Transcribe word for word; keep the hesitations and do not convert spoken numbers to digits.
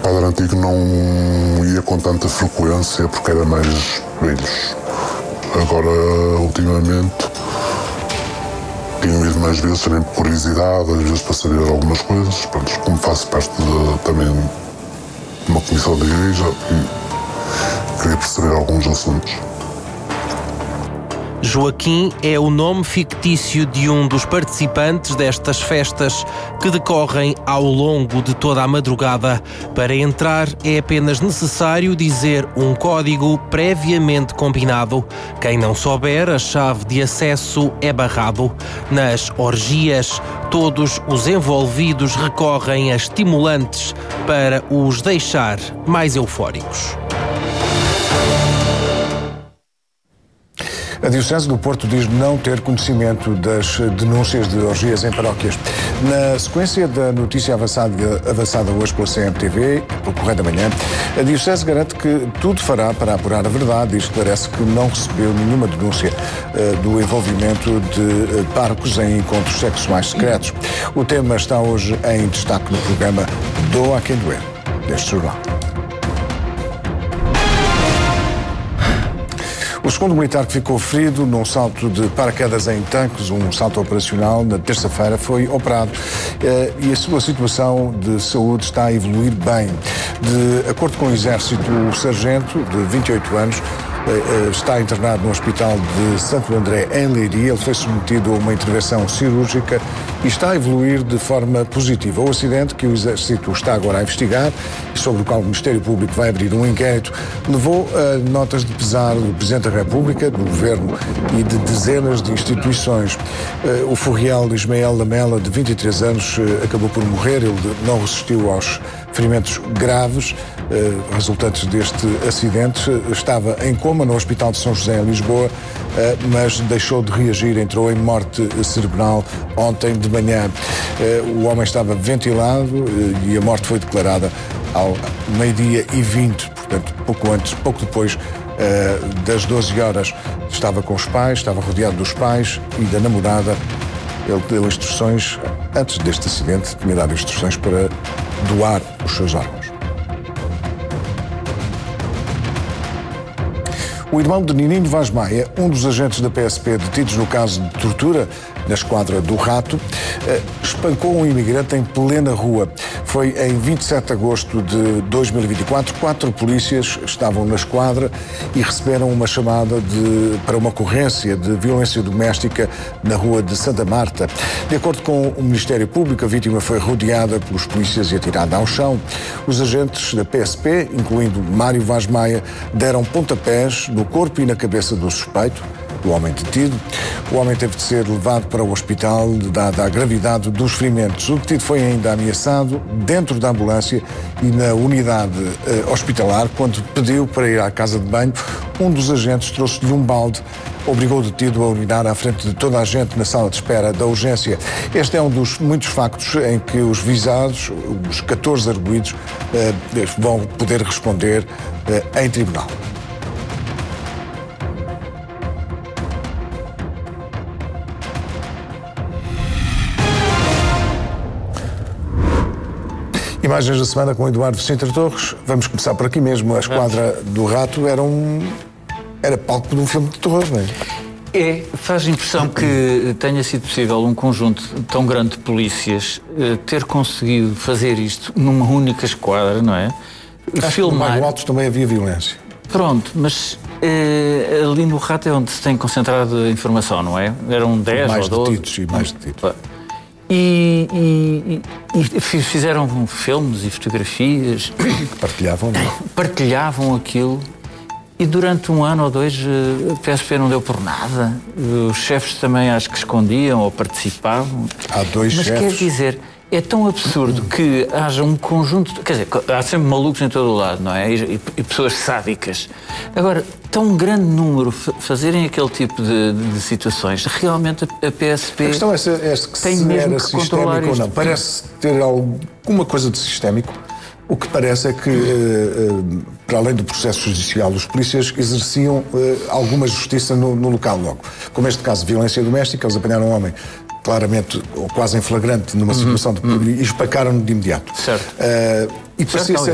padre antigo não ia com tanta frequência porque era mais velhos. Agora, ultimamente, tenho ido mais vezes, também por curiosidade, às vezes para saber algumas coisas. Pronto, como faço parte de, também de uma comissão da igreja e queria perceber alguns assuntos. Joaquim é o nome fictício de um dos participantes destas festas que decorrem ao longo de toda a madrugada. Para entrar é apenas necessário dizer um código previamente combinado. Quem não souber a chave de acesso é barrado. Nas orgias, todos os envolvidos recorrem a estimulantes para os deixar mais eufóricos. A Diocese do Porto diz não ter conhecimento das denúncias de orgias em paróquias. Na sequência da notícia avançada, avançada hoje pela C M T V, pelo Correio da Manhã, a Diocese garante que tudo fará para apurar a verdade e esclarece que não recebeu nenhuma denúncia uh, do envolvimento de uh, párocos em encontros sexuais secretos. O tema está hoje em destaque no programa Doa a Quem Doer, deste jornal. O segundo militar que ficou ferido num salto de paraquedas em Tancos, um salto operacional, na terça-feira, foi operado e a sua situação de saúde está a evoluir bem. De acordo com o Exército, o sargento, de vinte e oito anos, está internado no Hospital de Santo André, em Leiria. Ele foi submetido a uma intervenção cirúrgica e está a evoluir de forma positiva. O acidente, que o Exército está agora a investigar e sobre o qual o Ministério Público vai abrir um inquérito, levou a notas de pesar do Presidente da República, do Governo e de dezenas de instituições. O furriel Ismael Lamela, de vinte e três anos, acabou por morrer. Ele não resistiu aos ferimentos graves resultantes deste acidente. Estava em coma no Hospital de São José, em Lisboa, mas deixou de reagir, entrou em morte cerebral ontem de manhã. O homem estava ventilado e a morte foi declarada ao meio-dia e vinte, portanto, pouco antes, pouco depois das doze horas. Estava com os pais, estava rodeado dos pais e da namorada. Ele deu instruções, antes deste acidente, tinha dado instruções para doar os seus órgãos. O irmão de Nininho Vaz Maia, um dos agentes da P S P detidos no caso de tortura na esquadra do Rato, espancou um imigrante em plena rua. Foi em vinte e sete de agosto de dois mil e vinte e quatro. Quatro polícias estavam na esquadra e receberam uma chamada de, para uma ocorrência de violência doméstica na rua de Santa Marta. De acordo com o Ministério Público, a vítima foi rodeada pelos polícias e atirada ao chão. Os agentes da P S P, incluindo Mário Vaz Maia, deram pontapés no corpo e na cabeça do suspeito, o homem detido. O homem teve de ser levado para o hospital, dada a gravidade dos ferimentos. O detido foi ainda ameaçado dentro da ambulância e na unidade eh, hospitalar. Quando pediu para ir à casa de banho, um dos agentes trouxe-lhe um balde, obrigou o detido a urinar à frente de toda a gente na sala de espera da urgência. Este é um dos muitos factos em que os visados, os catorze arguidos, eh, vão poder responder eh, em tribunal. Imagens da semana com Eduardo Sintra Torres. Vamos começar por aqui mesmo. A esquadra do Rato era um... era palco de um filme de terror, não é? É, faz impressão que tenha sido possível um conjunto tão grande de polícias uh, ter conseguido fazer isto numa única esquadra, não é? Acho Filmar... que no Bairro Alto também havia violência. Pronto, mas uh, ali no Rato é onde se tem concentrado a informação, não é? Eram dez ou doze. Mais detidos e mais detidos. E, e, e fizeram filmes e fotografias. Partilhavam, não é? Partilhavam aquilo. E durante um ano ou dois a P S P não deu por nada. Os chefes também acho que escondiam ou participavam. Há dois Mas chefes. Mas quer dizer, é tão absurdo que haja um conjunto... De, quer dizer, há sempre malucos em todo o lado, não é? E, e pessoas sádicas. Agora, tão grande número fazerem aquele tipo de, de, de situações, realmente a, a P S P... A questão é se, é se que tem se mesmo era que controlar sistémico isto. ou não. Parece ter alguma coisa de sistémico. O que parece é que, uh, uh, para além do processo judicial, os polícias exerciam uh, alguma justiça no, no local logo. Como este caso de violência doméstica, eles apanharam um homem claramente, ou quase em flagrante, numa situação de... Uhum. e espancaram-no de imediato. Certo. Uh, e parecia ser